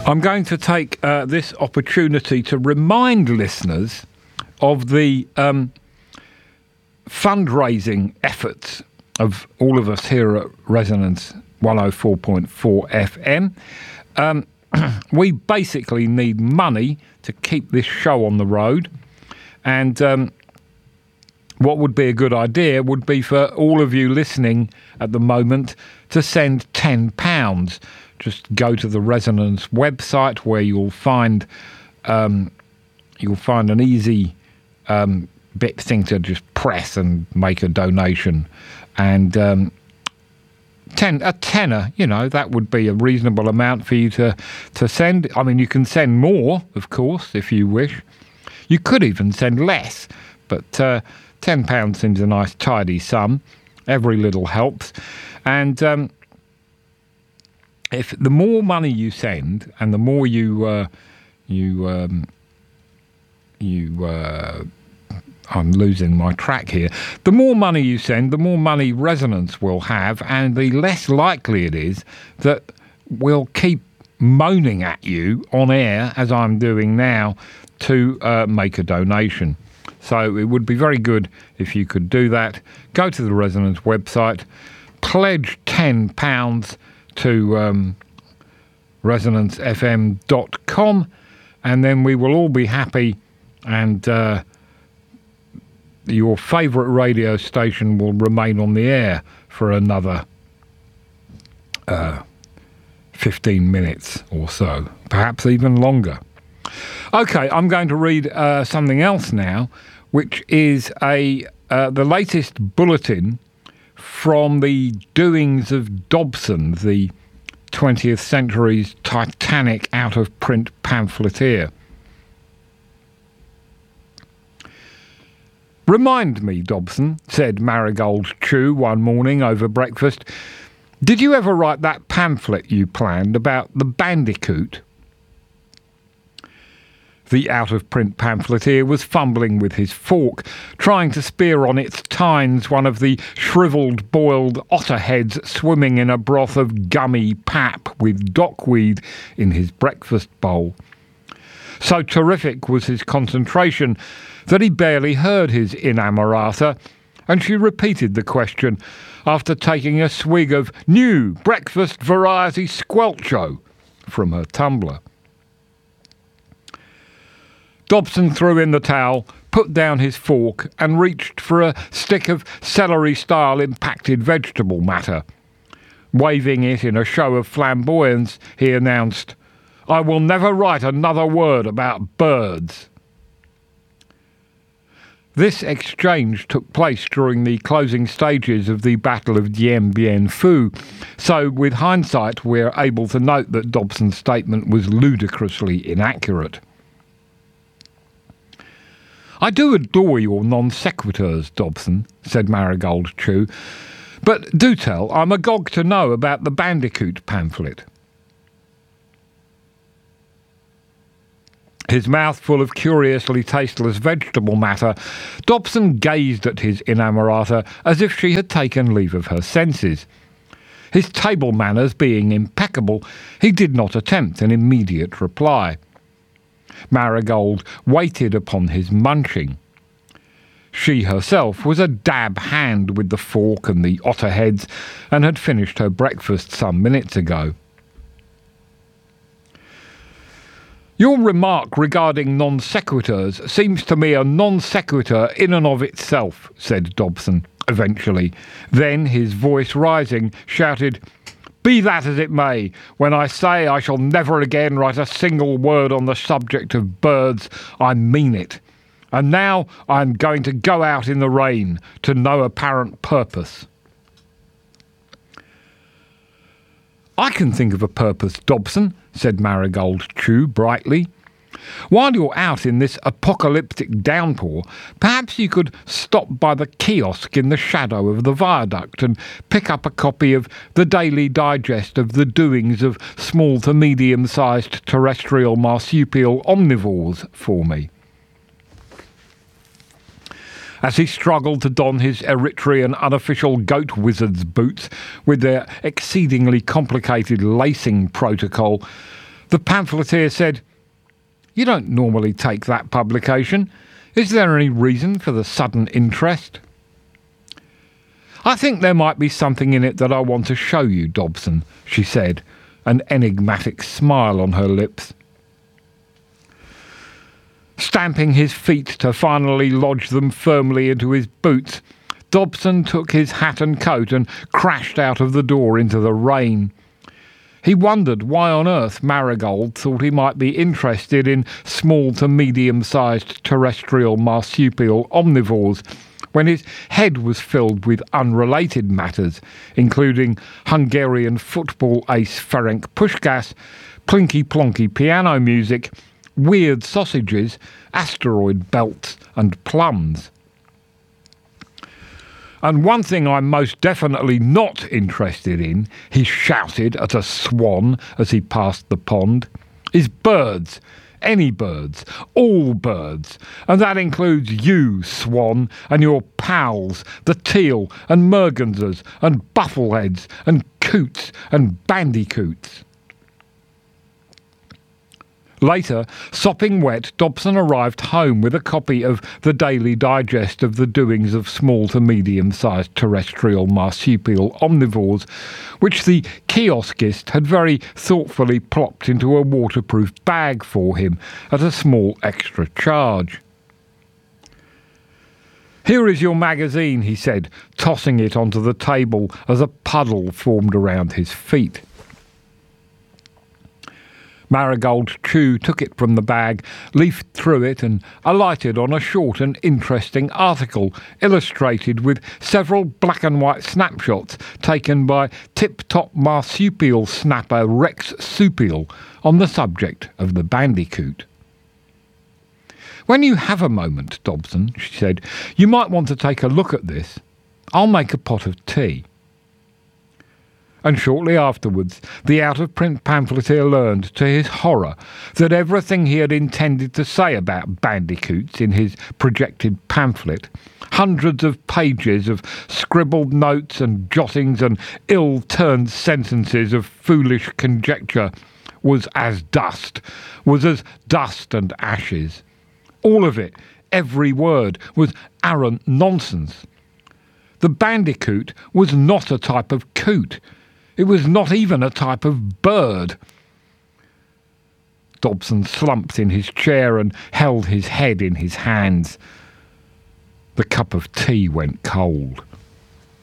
I'm going to take this opportunity to remind listeners of the fundraising efforts of all of us here at Resonance 104.4 FM. We basically need money to keep this show on the road, and what would be a good idea would be for all of you listening at the moment to send £10. Just go to the Resonance website where you'll find an easy bit thing to just press and make a donation, and a tenner, you know, that would be a reasonable amount for you to send. I mean, you can send more, of course, if you wish. You could even send less, but £10 seems a nice tidy sum. Every little helps, and if the more money you send and the more I'm losing my track here. The more money you send, the more money Resonance will have, and the less likely it is that we'll keep moaning at you on air, as I'm doing now, to make a donation. So it would be very good if you could do that. Go to the Resonance website, pledge £10 to resonancefm.com, and then we will all be happy, and your favourite radio station will remain on the air for another 15 minutes or so, perhaps even longer. Okay, I'm going to read something else now, which is the latest bulletin from the doings of Dobson, the 20th century's titanic out-of-print pamphleteer. "Remind me, Dobson," said Marigold Chew one morning over breakfast, "did you ever write that pamphlet you planned about the Bandicoot?" The out-of-print pamphleteer was fumbling with his fork, trying to spear on its tines one of the shrivelled boiled otter heads swimming in a broth of gummy pap with dockweed in his breakfast bowl. So terrific was his concentration that he barely heard his inamorata, and she repeated the question after taking a swig of new breakfast variety squelcho from her tumbler. Dobson threw in the towel, put down his fork, and reached for a stick of celery-style impacted vegetable matter. Waving it in a show of flamboyance, he announced, "I will never write another word about birds." This exchange took place during the closing stages of the Battle of Dien Bien Phu, so with hindsight we're able to note that Dobson's statement was ludicrously inaccurate. "I do adore your non-sequiturs, Dobson," said Marigold Chew, "but do tell, I'm agog to know about the Bandicoot pamphlet." His mouth full of curiously tasteless vegetable matter, Dobson gazed at his inamorata as if she had taken leave of her senses. His table manners being impeccable, he did not attempt an immediate reply. Marigold waited upon his munching. She herself was a dab hand with the fork and the otter heads, and had finished her breakfast some minutes ago. "Your remark regarding non sequiturs seems to me a non sequitur in and of itself," said Dobson, eventually. Then, his voice rising, shouted, "Be that as it may, when I say I shall never again write a single word on the subject of birds, I mean it. And now I am going to go out in the rain, to no apparent purpose." "I can think of a purpose, Dobson," said Marigold Chew brightly. "While you're out in this apocalyptic downpour, perhaps you could stop by the kiosk in the shadow of the viaduct and pick up a copy of the Daily Digest of the doings of small to medium-sized terrestrial marsupial omnivores for me." As he struggled to don his Eritrean unofficial goat wizard's boots with their exceedingly complicated lacing protocol, The pamphleteer said, "You don't normally take that publication. Is there any reason for the sudden interest?" "I think there might be something in it that I want to show you, Dobson," she said, an enigmatic smile on her lips. Stamping his feet to finally lodge them firmly into his boots, Dobson took his hat and coat and crashed out of the door into the rain. He wondered why on earth Marigold thought he might be interested in small to medium-sized terrestrial marsupial omnivores, when his head was filled with unrelated matters, including Hungarian football ace Ferenc Puskás, plinky-plonky piano music, weird sausages, asteroid belts and plums. "And one thing I'm most definitely not interested in," he shouted at a swan as he passed the pond, "is birds. Any birds. All birds. And that includes you, swan, and your pals, the teal and mergansers and buffleheads and coots and bandicoots." Later, sopping wet, Dobson arrived home with a copy of the Daily Digest of the doings of small to medium-sized terrestrial marsupial omnivores, which the kioskist had very thoughtfully plopped into a waterproof bag for him at a small extra charge. "Here is your magazine," he said, tossing it onto the table as a puddle formed around his feet. Marigold Chew took it from the bag, leafed through it and alighted on a short and interesting article illustrated with several black and white snapshots taken by tip-top marsupial snapper Rex Supial on the subject of the bandicoot. "When you have a moment, Dobson," she said, "you might want to take a look at this. I'll make a pot of tea." And shortly afterwards, the out-of-print pamphleteer learned, to his horror, that everything he had intended to say about bandicoots in his projected pamphlet, hundreds of pages of scribbled notes and jottings and ill-turned sentences of foolish conjecture, was as dust and ashes. All of it, every word, was arrant nonsense. The bandicoot was not a type of coot. It was not even a type of bird. Dobson slumped in his chair and held his head in his hands. The cup of tea went cold.